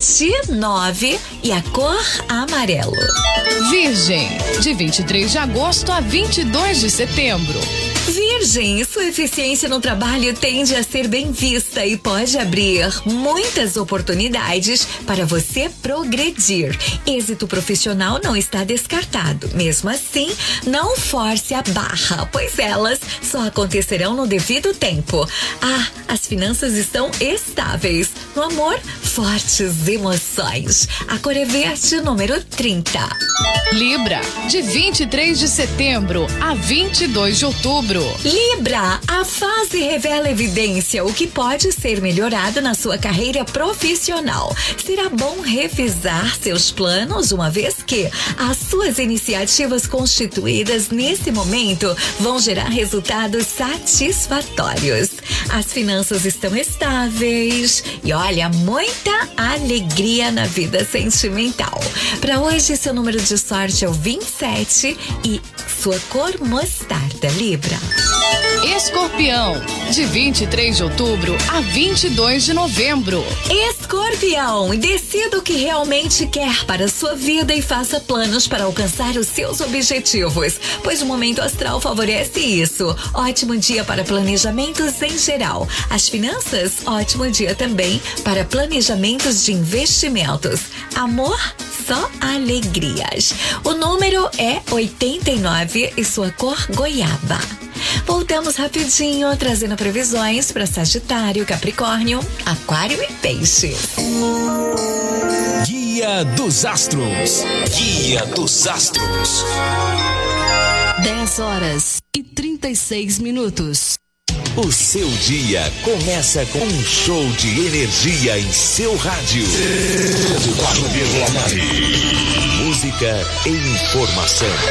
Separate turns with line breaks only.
7-9 e a cor amarelo.
Virgem, de 23 de agosto a 22 de setembro.
Virgem, sua eficiência no trabalho tende a ser bem vista e pode abrir muitas oportunidades para você progredir. Êxito profissional não está descartado. Mesmo assim, não force a barra, pois elas só acontecerão no devido tempo. As finanças estão estáveis. No amor, fortes emoções. A cor é verde, número 30.
Libra, de 23 de setembro a 22 de outubro.
Libra, a fase revela evidência o que pode ser melhorado na sua carreira profissional. Será bom revisar seus planos, uma vez que as suas iniciativas constituídas nesse momento vão gerar resultados satisfatórios. As finanças estão estáveis e olha, muita alegria na vida sentimental. Para hoje, seu número de sorte é o 27 e sua cor mostarda, Libra.
Escorpião, de 23 de outubro a 22 de novembro.
Escorpião, decida o que realmente quer para a sua vida e faça planos para alcançar os seus objetivos, pois o momento astral favorece isso. Ótimo dia para planejamentos em geral. As finanças, ótimo dia também para planejamentos de investimentos. Amor, só alegrias. O número é 89 e sua cor goiaba. Voltamos rapidinho, trazendo previsões para Sagitário, Capricórnio, Aquário e Peixes.
Guia dos Astros. Guia dos Astros.
10h36.
O seu dia começa com um show de energia em seu rádio. 104,9. Música e informação.